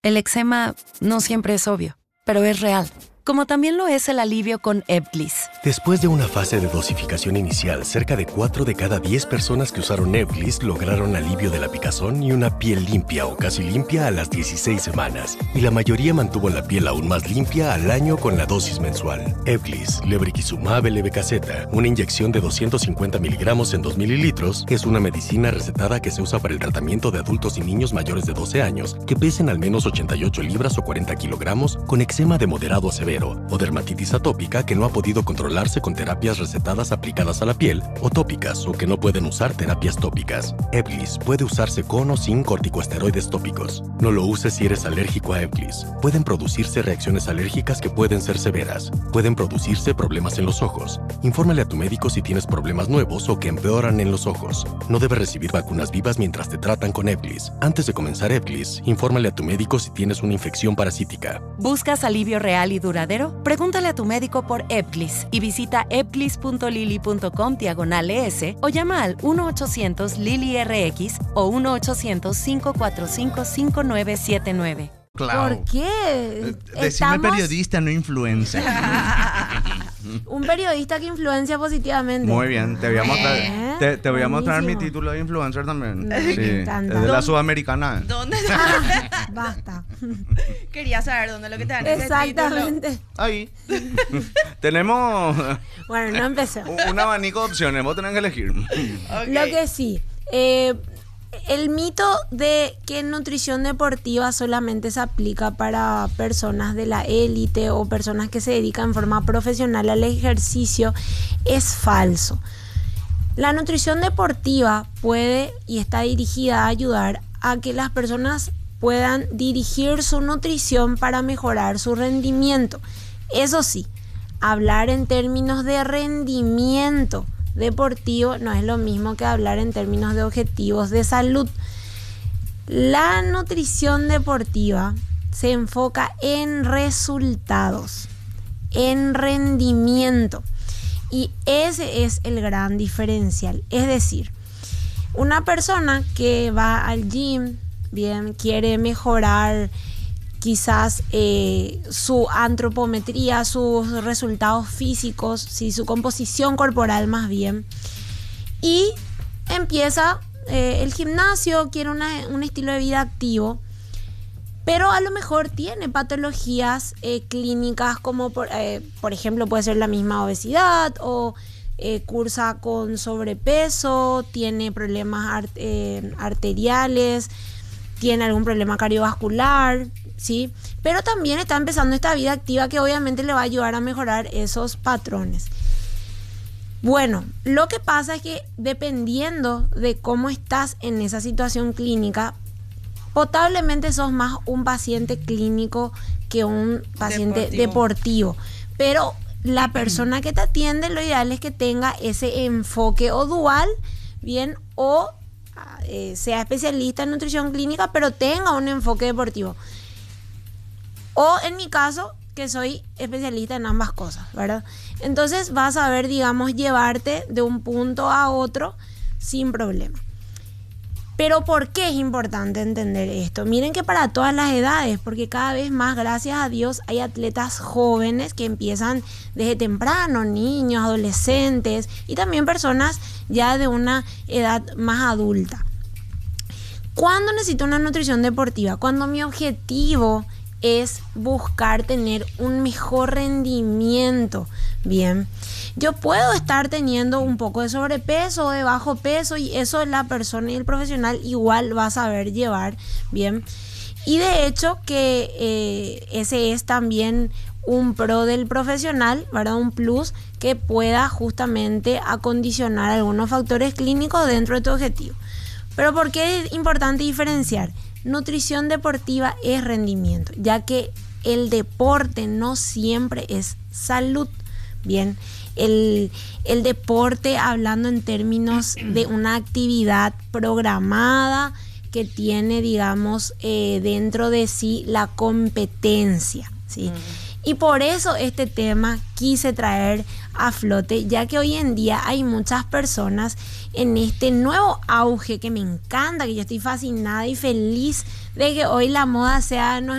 El eczema no siempre es obvio, pero es real. Como también lo es el alivio con Ebglyss. Después de una fase de dosificación inicial, cerca de 4 de cada 10 personas que usaron Ebglyss lograron alivio de la picazón y una piel limpia o casi limpia a las 16 semanas. Y la mayoría mantuvo la piel aún más limpia al año con la dosis mensual. Ebglyss, lebrikizumab LB-Kz, una inyección de 250 miligramos en 2 mililitros, es una medicina recetada que se usa para el tratamiento de adultos y niños mayores de 12 años que pesen al menos 88 libras o 40 kilogramos con eczema de moderado a severo o dermatitis atópica que no ha podido controlarse con terapias recetadas aplicadas a la piel o tópicas o que no pueden usar terapias tópicas. Ebglyss puede usarse con o sin corticosteroides tópicos. No lo uses si eres alérgico a Ebglyss. Pueden producirse reacciones alérgicas que pueden ser severas. Pueden producirse problemas en los ojos. Infórmale a tu médico si tienes problemas nuevos o que empeoran en los ojos. No debes recibir vacunas vivas mientras te tratan con Ebglyss. Antes de comenzar Ebglyss, infórmale a tu médico si tienes una infección parasítica. ¿Buscas alivio real y duradero? Pregúntale a tu médico por Ebglyss y visita ebglyss.lily.com/ES o llama al 1-800-LILY-RX o 1-800-545-5979. Claro. ¿Por qué? Decime periodista, no influencer. Un periodista que influencia positivamente. Muy bien, te voy a mostrar, te voy a mostrar mi Buenísimo. título de influencer también. Me Sí, encanta. es de la Sudamericana. ¿Dónde? Basta. Quería saber dónde es lo que te dan ese Exactamente. Ahí. Tenemos Bueno, no empecé. un abanico de opciones, vos tenés que elegir. título. Ok. Lo que sí, el mito de que nutrición deportiva solamente se aplica para personas de la élite o personas que se dedican en forma profesional al ejercicio es falso. La nutrición deportiva puede y está dirigida a ayudar a que las personas puedan dirigir su nutrición para mejorar su rendimiento. Eso sí, hablar en términos de rendimiento deportivo no es lo mismo que hablar en términos de objetivos de salud. La nutrición deportiva se enfoca en resultados, en rendimiento, y ese es el gran diferencial. Es decir, una persona que va al gym, bien, quiere mejorar quizás su antropometría, sus resultados físicos, ¿sí? Su composición corporal más bien, y empieza el gimnasio, quiere un estilo de vida activo, pero a lo mejor tiene patologías clínicas como por ejemplo puede ser la misma obesidad o cursa con sobrepeso, tiene problemas arteriales, tiene algún problema cardiovascular, ¿sí? Pero también está empezando esta vida activa que obviamente le va a ayudar a mejorar esos patrones. Bueno, lo que pasa es que dependiendo de cómo estás en esa situación clínica, potablemente sos más un paciente clínico que un paciente deportivo. Pero la persona que te atiende, lo ideal es que tenga ese enfoque o dual, bien, o sea especialista en nutrición clínica, pero tenga un enfoque deportivo. O en mi caso, que soy especialista en ambas cosas, ¿verdad? Entonces vas a ver, digamos, llevarte de un punto a otro sin problema. Pero ¿por qué es importante entender esto? Miren que para todas las edades, porque cada vez más, gracias a Dios, hay atletas jóvenes que empiezan desde temprano, niños, adolescentes y también personas ya de una edad más adulta. ¿Cuándo necesito una nutrición deportiva? Cuando mi objetivo es buscar tener un mejor rendimiento. Bien, yo puedo estar teniendo un poco de sobrepeso o de bajo peso y eso la persona y el profesional igual va a saber llevar. Bien, y de hecho que ese es también un pro del profesional, ¿verdad? Un plus que pueda justamente acondicionar algunos factores clínicos dentro de tu objetivo. Pero ¿por qué es importante diferenciar? Nutrición deportiva es rendimiento, ya que el deporte no siempre es salud. Bien, el deporte, hablando en términos de una actividad programada que tiene, digamos, dentro de sí la competencia, ¿sí? Y por eso este tema quise traer a flote, ya que hoy en día hay muchas personas en este nuevo auge que me encanta, que yo estoy fascinada y feliz de que hoy la moda sea